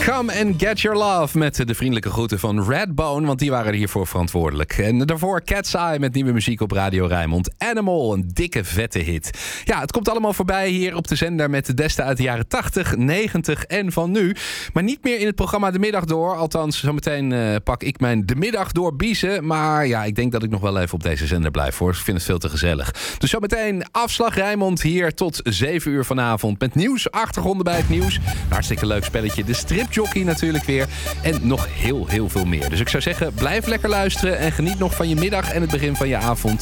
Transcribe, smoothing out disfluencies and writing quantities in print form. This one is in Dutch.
Come and Get Your Love met de vriendelijke groeten van Redbone, want die waren er hiervoor verantwoordelijk. En daarvoor Cat's Eye met nieuwe muziek op Radio Rijnmond. Animal, een dikke vette hit. Ja, het komt allemaal voorbij hier op de zender met de beste uit de jaren 80, 90 en van nu. Maar niet meer in het programma De Middag Door. Althans, zometeen pak ik mijn De Middag Door biezen. Maar ja, ik denk dat ik nog wel even op deze zender blijf hoor. Ik vind het veel te gezellig. Dus zometeen afslag Rijnmond hier tot 7 uur vanavond. Met nieuws, achtergronden bij het nieuws. Een hartstikke leuk spelletje. De stripjockey natuurlijk weer. En nog heel veel meer. Dus ik zou zeggen, blijf lekker luisteren. En geniet nog van je middag en het begin van je avond.